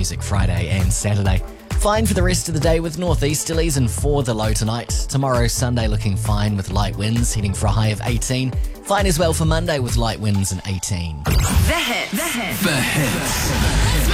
music Friday and Saturday. Fine for the rest of the day with northeasterlies and 4 the low tonight. Tomorrow, Sunday, looking fine with light winds, heading for a high of 18. Fine as well for Monday with light winds and 18. The hits.